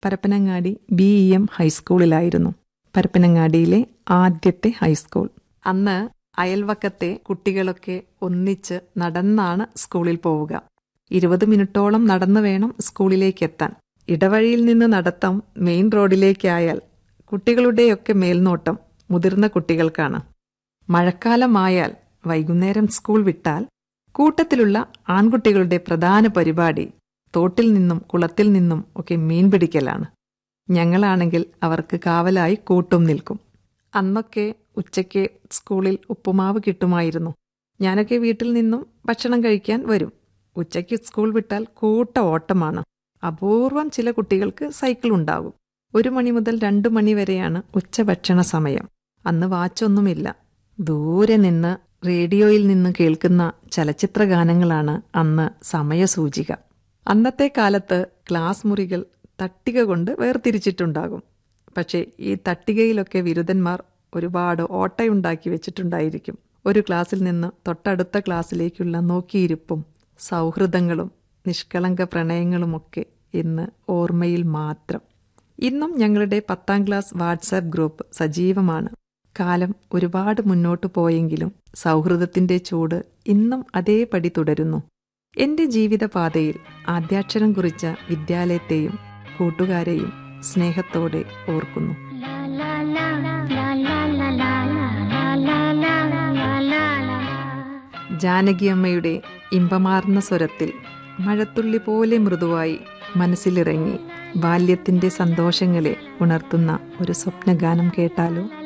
Parappanangadi BEM ഹൈസ്കൂളിലായിരുന്നു. പരപ്പനങ്ങാടിയിലെ ആദ്യത്തെ high school. അന്ന് അയൽവക്കത്തെ കുട്ടികളൊക്കെ ഒന്നിച്ച് നടന്നാണ് സ്കൂളിൽ പോവുക. 20 മിനിറ്റോളം നടന്നു വേണം സ്കൂളിലേക്കെത്താൻ. ഇടവഴിയിൽ നിന്ന് നടത്തം മെയിൻ റോഡിലേക്കായാൽ കുട്ടികളുടെയൊക്കെ മേൽനോട്ടം മുതിർന്ന കുട്ടികൾക്കാണ്. മഴക്കാലമായാൽ വൈകുന്നേരം സ്കൂൾ വിട്ടാൽ കൂട്ടത്തിലുള്ള ആൺകുട്ടികളുടെ പ്രധാന പരിപാടി തോട്ടിൽ നിന്നും കുളത്തിൽ നിന്നും ഒക്കെ മീൻ പിടിക്കലാണ്. ഞങ്ങളാണെങ്കിൽ അവർക്ക് കാവലായി കൂട്ടും നിൽക്കും. അന്നൊക്കെ ഉച്ചയ്ക്ക് സ്കൂളിൽ ഉപ്പുമാവ് കിട്ടുമായിരുന്നു. ഞാനൊക്കെ വീട്ടിൽ നിന്നും ഭക്ഷണം കഴിക്കാൻ വരും. ഉച്ചയ്ക്ക് സ്കൂൾ വിട്ടാൽ കൂട്ട ഓട്ടമാണ്. അപൂർവം ചില കുട്ടികൾക്ക് സൈക്കിൾ ഉണ്ടാകും. 1 മണി മുതൽ 2 മണി വരെയാണ് ഉച്ചഭക്ഷണ സമയം. അന്ന് വാച്ചൊന്നുമില്ല. ദൂരെ നിന്ന് റേഡിയോയിൽ നിന്ന് കേൾക്കുന്ന ചലച്ചിത്ര ഗാനങ്ങളാണ് അന്ന് സമയസൂചിക. അന്നത്തെ കാലത്ത് ക്ലാസ് മുറികൾ തട്ടിക കൊണ്ട് വേർതിരിച്ചിട്ടുണ്ടാകും. പക്ഷേ ഈ തട്ടികയിലൊക്കെ ബിരുദന്മാർ ഒരുപാട് ഓട്ടയുണ്ടാക്കി വെച്ചിട്ടുണ്ടായിരിക്കും. ഒരു ക്ലാസ്സിൽ നിന്ന് തൊട്ടടുത്ത ക്ലാസ്സിലേക്കുള്ള നോക്കിയിരിപ്പും സൗഹൃദങ്ങളും നിഷ്കളങ്ക പ്രണയങ്ങളുമൊക്കെ ഇന്ന് ഓർമ്മയിൽ മാത്രം. ഇന്നും ഞങ്ങളുടെ 10ാം ക്ലാസ് വാട്സാപ്പ് ഗ്രൂപ്പ് സജീവമാണ്. കാലം ഒരുപാട് മുന്നോട്ടു പോയെങ്കിലും സൗഹൃദത്തിന്റെ ചൂട് ഇന്നും അതേപടി തുടരുന്നു. എന്റെ ജീവിതപാതയിൽ ആദ്യാക്ഷരം കുറിച്ച വിദ്യാലയത്തെയും കൂട്ടുകാരെയും സ്നേഹത്തോടെ ഓർക്കുന്നു. ജാനകിയമ്മയുടെ ഇമ്പമാർന്ന സ്വരത്തിൽ മഴത്തുള്ളി പോലെ മൃദുവായി മനസ്സിലിറങ്ങി ബാല്യത്തിന്റെ സന്തോഷങ്ങളെ ഉണർത്തുന്ന ഒരു സ്വപ്നഗാനം കേട്ടാലോ?